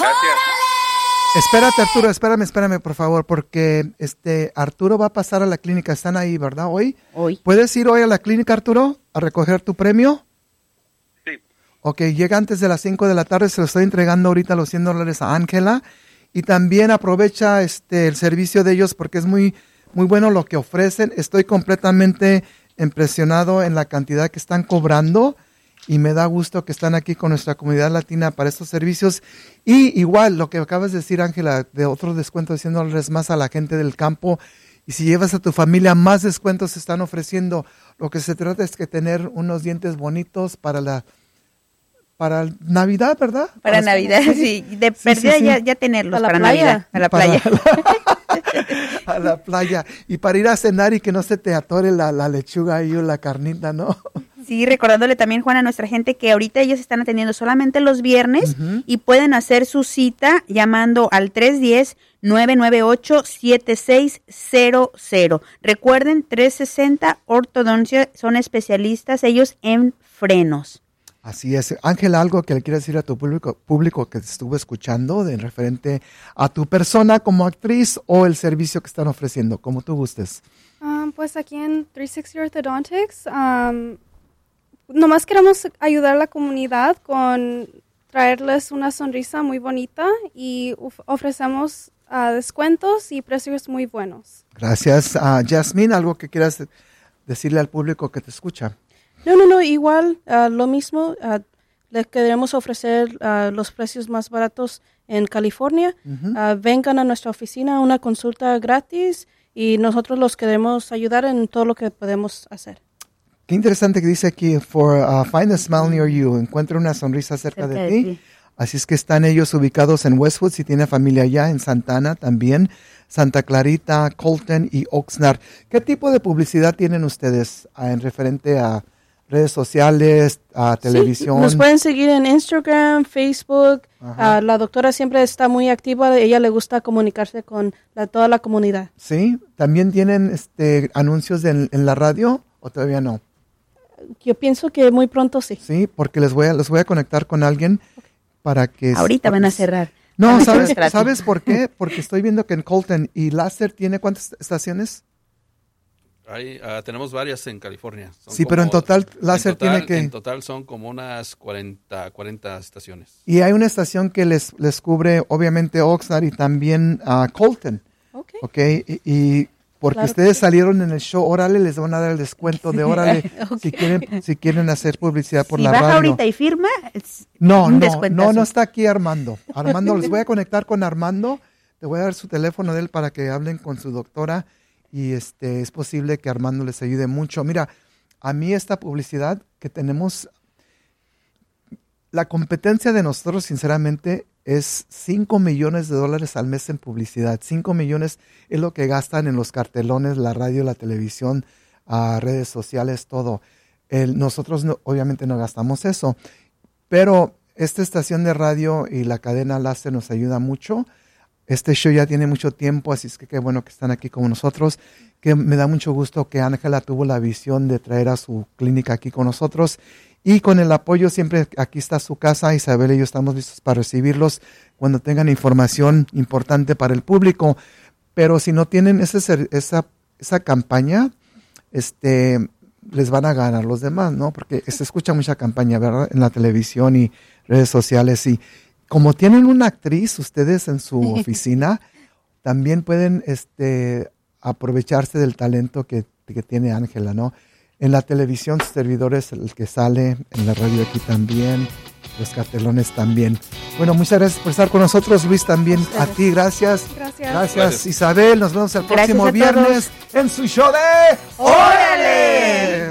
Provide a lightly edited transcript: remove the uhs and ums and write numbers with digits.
Gracias. Espérate, Arturo, espérame, por favor, porque Arturo va a pasar a la clínica. Están ahí, ¿verdad? Hoy. ¿Puedes ir hoy a la clínica, Arturo, a recoger tu premio? Sí. Ok, llega antes de las 5 de la tarde. Se lo estoy entregando ahorita los $100 a Ángela. Y también aprovecha el servicio de ellos porque es muy, muy bueno lo que ofrecen. Estoy completamente impresionado en la cantidad que están cobrando. Y me da gusto que están aquí con nuestra comunidad latina para estos servicios. Y igual, lo que acabas de decir, Ángela, de otro descuento de $100 más a la gente del campo. Y si llevas a tu familia, más descuentos se están ofreciendo. Lo que se trata es que tener unos dientes bonitos para Navidad, ¿verdad? Para Navidad, sí. De perdida ya tenerlos para Navidad. A la playa. A la playa. Y para ir a cenar y que no se te atore la lechuga y la carnita, ¿no? Sí, recordándole también, Juan, a nuestra gente que ahorita ellos están atendiendo solamente los viernes y pueden hacer su cita llamando al 310-998-7600. Recuerden, 360 Ortodoncia son especialistas ellos en frenos. Así es. Ángela, ¿algo que le quieras decir a tu público que te estuvo escuchando de referente a tu persona como actriz o el servicio que están ofreciendo, como tú gustes? Pues aquí en 360 Orthodontics, nomás queremos ayudar a la comunidad con traerles una sonrisa muy bonita y ofrecemos descuentos y precios muy buenos. Gracias. Jasmine, ¿algo que quieras decirle al público que te escucha? No, igual, lo mismo, les queremos ofrecer los precios más baratos en California. Vengan a nuestra oficina, una consulta gratis y nosotros los queremos ayudar en todo lo que podemos hacer. Qué interesante que dice aquí, find a smile near you, encuentra una sonrisa cerca de ti. Así es que están ellos ubicados en Westwood, si tiene familia allá, en Santana también, Santa Clarita, Colton y Oxnard. ¿Qué tipo de publicidad tienen ustedes en referente a redes sociales, a televisión? Nos pueden seguir en Instagram, Facebook. La doctora siempre está muy activa. A ella le gusta comunicarse con toda la comunidad. Sí, ¿también tienen anuncios en la radio o todavía no? Yo pienso que muy pronto sí. Sí, porque les voy a conectar con alguien para que... Ahorita van a cerrar. No, ¿sabes por qué? Porque estoy viendo que en Colton y Láser tiene ¿cuántas estaciones? Tenemos varias en California. Sí, pero en total Láser tiene que... En total son como unas 40 estaciones. Y hay una estación que les cubre obviamente Oxnard y también Colton. Okay. Y porque claro, ustedes salieron en el show Órale, les van a dar el descuento de Órale si quieren hacer publicidad por la radio. Si baja ahorita y firma, no está aquí Armando. Armando, les voy a conectar con Armando. Te voy a dar su teléfono de él para que hablen con su doctora. Y es posible que Armando les ayude mucho. Mira, a mí esta publicidad que tenemos, la competencia de nosotros, sinceramente, es $5 millones al mes en publicidad. 5 millones es lo que gastan en los cartelones, la radio, la televisión, redes sociales, todo. Nosotros obviamente no gastamos eso, pero esta estación de radio y la cadena Láser nos ayuda mucho. Este show ya tiene mucho tiempo, así es que qué bueno que están aquí con nosotros, que me da mucho gusto que Ángela tuvo la visión de traer a su clínica aquí con nosotros y con el apoyo siempre aquí está su casa, Isabel y yo estamos listos para recibirlos cuando tengan información importante para el público, pero si no tienen esa campaña, les van a ganar los demás, ¿no? Porque se escucha mucha campaña, ¿verdad? En la televisión y redes sociales y como tienen una actriz ustedes en su oficina, también pueden aprovecharse del talento que tiene Ángela, ¿no? En la televisión, su servidor es el que sale, en la radio aquí también, los cartelones también. Bueno, muchas gracias por estar con nosotros, Luis, también a ti, gracias. Gracias, Isabel, nos vemos el próximo viernes en su show de ¡Órale!